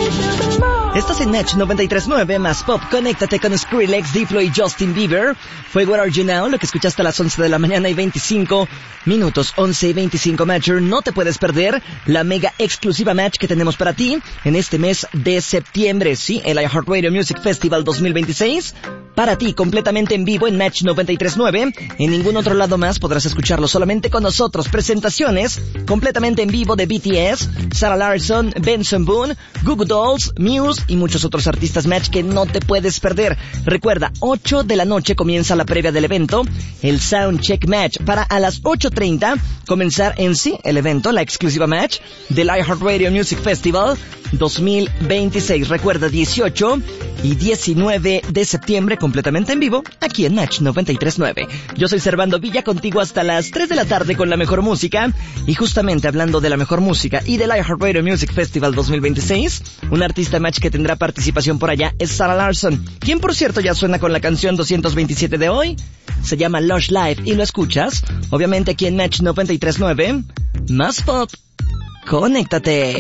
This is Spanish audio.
Estás en Match 93.9 más Pop. Conéctate con Skrillex, Diplo y Justin Bieber. Fue What Are You Now, lo que escuchaste a las 11 de la mañana y 25 minutos. 11 y 25 Matcher. No te puedes perder la mega exclusiva Match que tenemos para ti en este mes de septiembre. Sí, el iHeartRadio Music Festival 2026. Para ti, completamente en vivo en Match 93.9. En ningún otro lado más podrás escucharlo, solamente con nosotros. Presentaciones completamente en vivo de BTS, Sarah Larsson, Benson Boone, Goo Goo Dolls, Muse y muchos otros artistas Match que no te puedes perder. Recuerda, 8 de la noche comienza la previa del evento, el Soundcheck Match, para a las 8:30 comenzar en sí el evento, la exclusiva Match del iHeartRadio Music Festival 2026. Recuerda, 18 y 19 de septiembre completamente en vivo aquí en Match 93.9. Yo soy Servando Villa, contigo hasta las 3 de la tarde con la mejor música. Y justamente hablando de la mejor música y del iHeartRadio Music Festival 2026, un artista Match que tendrá participación por allá es Sarah Larsson, quien por cierto ya suena con la canción 227 de hoy. Se llama Lush Life y lo escuchas obviamente aquí en Match 93.9 más Pop. Conéctate.